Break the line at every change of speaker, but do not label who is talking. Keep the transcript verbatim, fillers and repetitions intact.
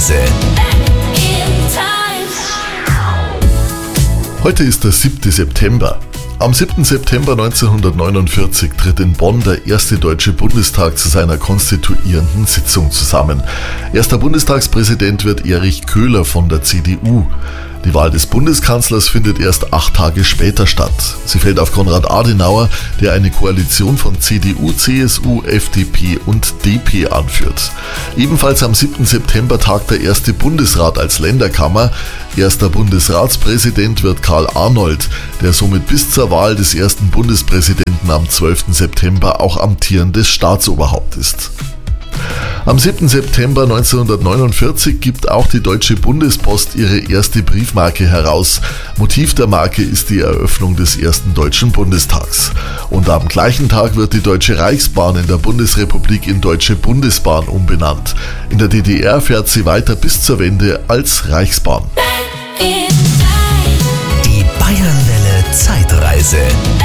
Reise.
Heute ist der siebte September. Am siebten September neunzehnhundertneunundvierzig tritt in Bonn der erste Deutsche Bundestag zu seiner konstituierenden Sitzung zusammen. Erster Bundestagspräsident wird Erich Köhler von der C D U. Die Wahl des Bundeskanzlers findet erst acht Tage später statt. Sie fällt auf Konrad Adenauer, der eine Koalition von C D U, C S U, F D P und D P anführt. Ebenfalls am siebten September tagt der erste Bundesrat als Länderkammer. Erster Bundesratspräsident wird Karl Arnold, der somit bis zur Wahl des ersten Bundespräsidenten am zwölften September auch amtierendes Staatsoberhaupt ist. Am siebten September neunzehnhundertneunundvierzig gibt auch die Deutsche Bundespost ihre erste Briefmarke heraus. Motiv der Marke ist die Eröffnung des ersten Deutschen Bundestags. Und am gleichen Tag wird die Deutsche Reichsbahn in der Bundesrepublik in Deutsche Bundesbahn umbenannt. In der D D R fährt sie weiter bis zur Wende als Reichsbahn.